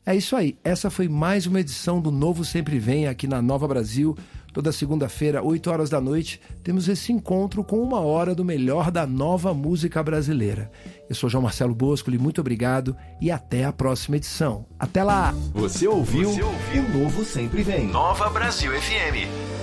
É isso aí, essa foi mais uma edição do Novo Sempre Vem aqui na Nova Brasil. Toda segunda-feira, 8 horas da noite, temos esse encontro com 1 hora do melhor da nova música brasileira. Eu sou João Marcelo Boscoli, muito obrigado e até a próxima edição. Até lá! Você ouviu? O Novo Sempre Vem. Nova Brasil FM.